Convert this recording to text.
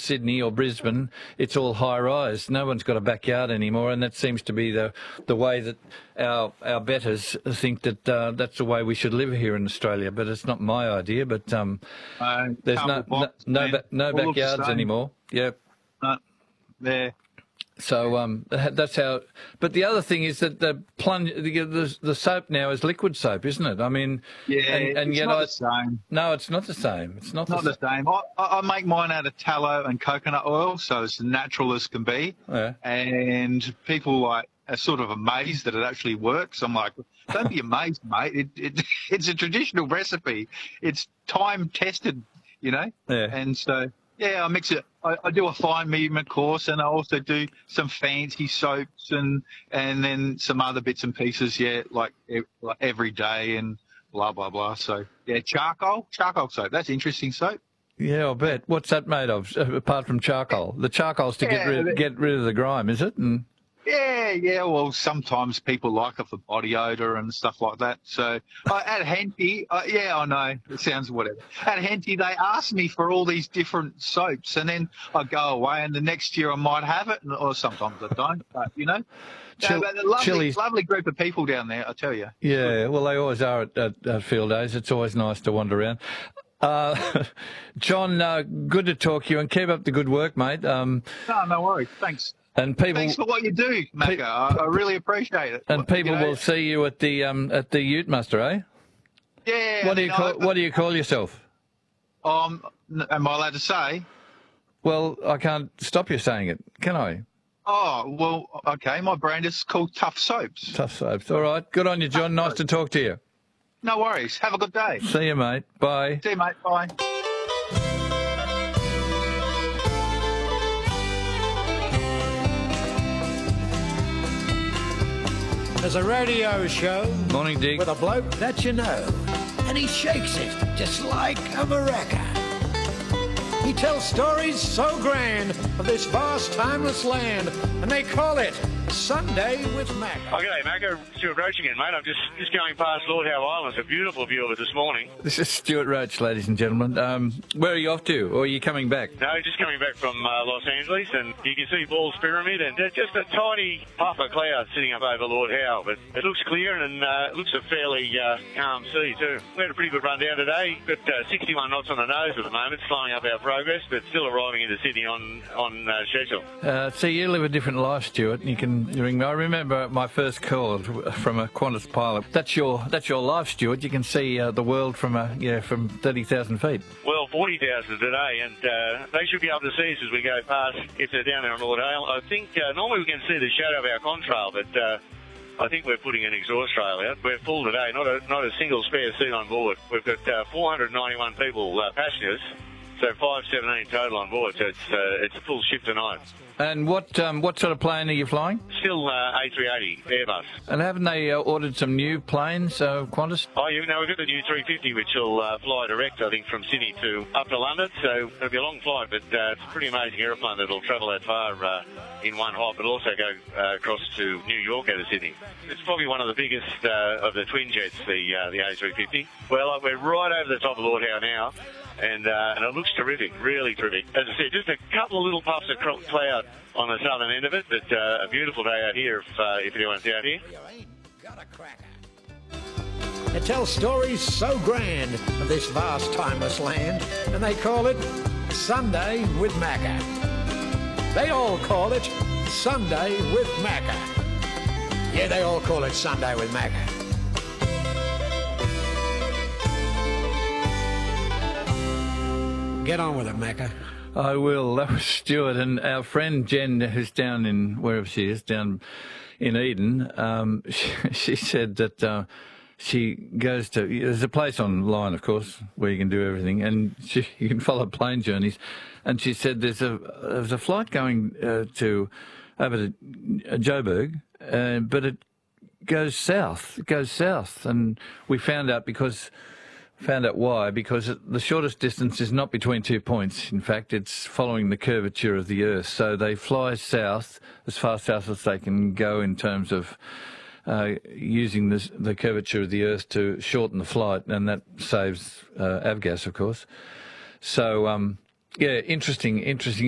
Sydney or Brisbane, it's all high-rise. No one's got a backyard anymore, and that seems to be the way that our betters think that that's the way we should live here in Australia. But it's not my idea. But there's no backyards anymore. Yep. There. So that's how. But the other thing is that the soap now is liquid soap, isn't it? I mean, yeah, and it's yet not the same. No, it's not the same. It's not the same. I make mine out of tallow and coconut oil, so it's natural as can be. Yeah. And people are sort of amazed that it actually works. I'm like, don't be amazed, mate. It's a traditional recipe. It's time tested, Yeah. And so. Yeah, I mix it. I do a fine movement course, and I also do some fancy soaps and then some other bits and pieces. Yeah, like every day and blah blah blah. So yeah, charcoal soap. That's interesting soap. Yeah, I bet. What's that made of apart from charcoal? The charcoal's to get rid of the grime, is it? And Yeah. Well, sometimes people like it for body odour and stuff like that. So at Henty, I know it sounds whatever. At Henty, they ask me for all these different soaps, and then I go away, and the next year I might have it, or sometimes I don't. But lovely group of people down there, I tell you. Yeah, well, they always are at field days. It's always nice to wander around. John, good to talk to you, and keep up the good work, mate. No worries. Thanks. And people, thanks for what you do, Macca. I really appreciate it. And people will see you at the Ute Muster, eh? Yeah. What do you call yourself? Am I allowed to say? Well, I can't stop you saying it, can I? Oh, well, okay. My brand is called Tough Soaps. Tough Soaps. All right. Good on you, John. Nice to talk to you. No worries. Have a good day. See you, mate. Bye. See you, mate. Bye. There's a radio show. Morning, Dick. With a bloke that you know. And he shakes it just like a maraca. He tells stories so grand of this vast, timeless land, and they call it Sunday with Macca. Oh, g'day, Macca. Stuart Roach again, mate. I'm just going past Lord Howe Island. It's a beautiful view of it this morning. This is Stuart Roach, ladies and gentlemen. Where are you off to, or are you coming back? No, just coming back from Los Angeles, and you can see Ball's Pyramid, and just a tiny puff of cloud sitting up over Lord Howe. But it looks clear, and it looks a fairly calm sea, too. We had a pretty good run down today. Got 61 knots on the nose at the moment, slowing up our progress, but still arriving into Sydney on schedule. So you live a different life, Stuart, and you can ring me. I remember my first call from a Qantas pilot. That's your life, Stuart. You can see the world from 30,000 feet. Well, 40,000 today, and they should be able to see us as we go past if they're down there on Lord Howe. I think normally we can see the shadow of our contrail, but I think we're putting an exhaust rail out. We're full today, not a single spare seat on board. We've got 491 people, passengers. So 517 total on board, so it's a full shift tonight. And what sort of plane are you flying? Still A380 Airbus. And haven't they ordered some new planes, Qantas? Oh, we've got the new 350, which will fly direct, I think, from Sydney up to London. So it'll be a long flight, but it's a pretty amazing aeroplane that'll travel that far in one hop, but also go across to New York out of Sydney. It's probably one of the biggest of the twin jets, the A350. Well, we're right over the top of Lord Howe now. And it looks terrific, really terrific. As I said, just a couple of little puffs of cloud on the southern end of it, but a beautiful day out here if anyone's out here. It tells stories so grand of this vast, timeless land, and they call it Sunday with Macca. They all call it Sunday with Macca. Yeah, they all call it Sunday with Macca. Get on with it, Macca. I will. That was Stuart, and our friend Jen, who's down in wherever she is, down in Eden. She said that she goes to. There's a place online, of course, where you can do everything, and you can follow plane journeys. And she said there's a flight going over to Joburg, but it goes south. It goes south, and we found out why, because the shortest distance is not between 2 points. In fact, it's following the curvature of the Earth. So they fly south, as far south as they can go in terms of using the curvature of the Earth to shorten the flight, and that saves avgas, of course. So, interesting.